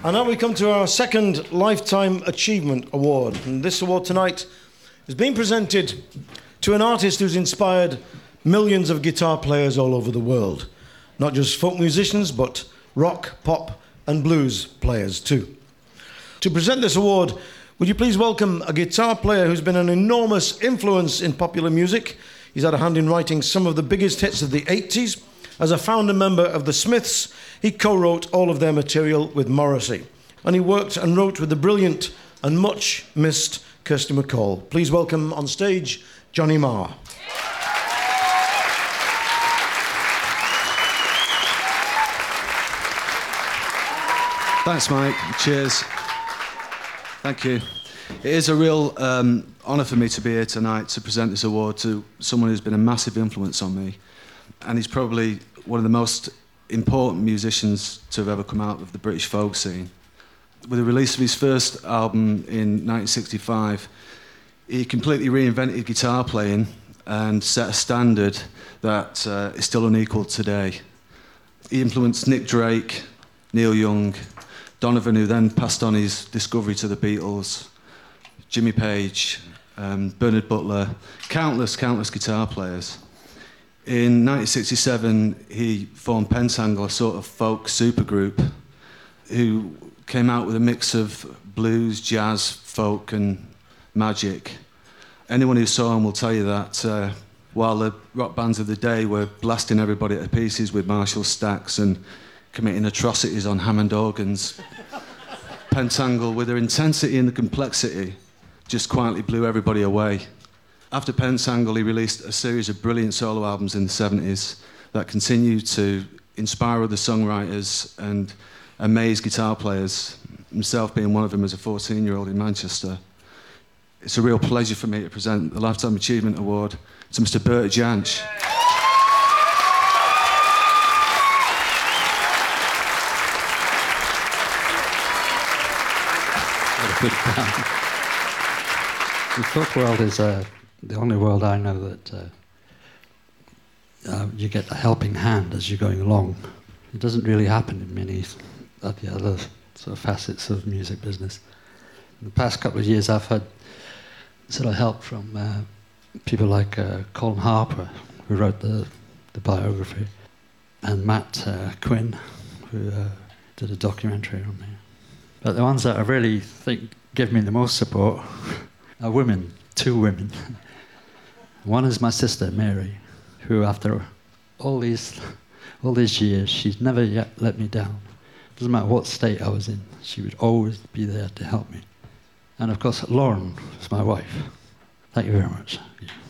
And now we come to our second Lifetime Achievement Award. And this award tonight is being presented to an artist who's inspired millions of guitar players all over the world. Not just folk musicians, but rock, pop and blues players too. To present this award, would you please welcome a guitar player who's been an enormous influence in popular music. He's had a hand in writing some of the biggest hits of the 80s. As a founder member of the Smiths, he co-wrote all of their material with Morrissey. And he worked and wrote with the brilliant and much missed Kirsty MacColl. Please welcome on stage, Johnny Marr. Thanks, Mike. Cheers. Thank you. It is a real honour for me to be here tonight to present this award to someone who's been a massive influence on me. And he's probably one of the most important musicians to have ever come out of the British folk scene. With the release of his first album in 1965, he completely reinvented guitar playing and set a standard that is still unequalled today. He influenced Nick Drake, Neil Young, Donovan, who then passed on his discovery to the Beatles, Jimmy Page, Bernard Butler, countless guitar players. In 1967, he formed Pentangle, a sort of folk supergroup, who came out with a mix of blues, jazz, folk and magic. Anyone who saw him will tell you that while the rock bands of the day were blasting everybody to pieces with Marshall stacks and committing atrocities on Hammond organs, Pentangle, with their intensity and the complexity, just quietly blew everybody away. After Pentangle, he released a series of brilliant solo albums in the 70s that continued to inspire other songwriters and amaze guitar players, himself being one of them as a 14-year-old in Manchester. It's a real pleasure for me to present the Lifetime Achievement Award to Mr. Bert Jansch. The folk world is the only world I know that you get a helping hand as you're going along. It doesn't really happen in many of the other sort of facets of music business. In the past couple of years, I've had sort of help from people like Colin Harper, who wrote the biography, and Matt Quinn, who did a documentary on me. But the ones that I really think give me the most support are women, two women. One is my sister, Mary, who after all these years, she's never yet let me down. Doesn't matter what state I was in, she would always be there to help me. And of course, Lauren is my wife. Thank you very much.